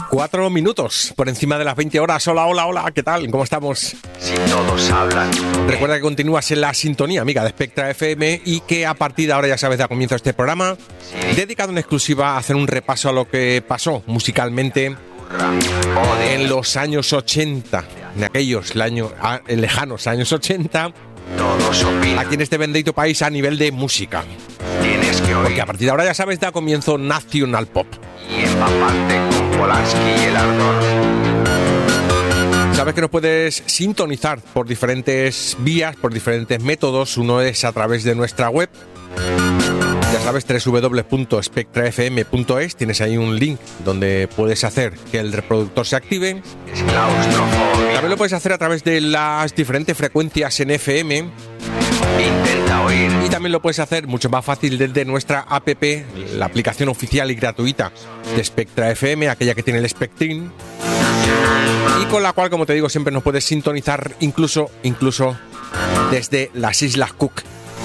4 minutos por encima de las 20 horas. Hola, hola, hola, ¿qué tal? ¿Cómo estamos? Si todos hablan. Recuerda que continúas en la sintonía, amiga, de Spectra FM y que a partir de ahora, ya sabes, da comienzo este programa dedicado en exclusiva a hacer un repaso a lo que pasó musicalmente en los años 80, en aquellos lejanos años 80, Todos opinan. aquí en este bendito país a nivel de música. Tienes que Porque oír a partir de ahora, ya sabes, da comienzo National Pop. y empaparte con Polanski y el ardor. Sabes que nos puedes sintonizar por diferentes vías, por diferentes métodos. Uno es a través de nuestra web. Ya sabes, www.spectrafm.es. Tienes ahí un link donde puedes hacer que el reproductor se active. Es claustrofobia. También lo puedes hacer a través de las diferentes frecuencias en FM. Intenta oír. Y también lo puedes hacer mucho más fácil desde nuestra app, la aplicación oficial y gratuita de Spectra FM, aquella que tiene el Spectrin. Y con la cual, como te digo, siempre nos puedes sintonizar incluso desde las Islas Cook.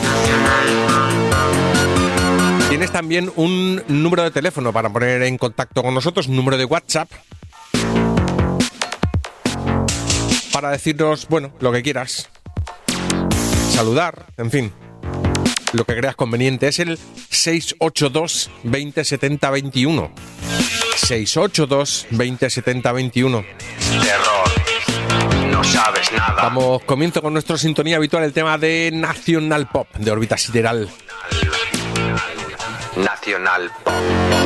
Tienes también un número de teléfono para poner en contacto con nosotros, un número de WhatsApp, para decirnos, bueno, lo que quieras, saludar, en fin, lo que creas conveniente. Es el 682 20 70 21. 682 20 70 21. Terror. No sabes nada. Damos comienzo con nuestra sintonía habitual, el tema de National Pop, de Órbita Sideral. Nacional Pop.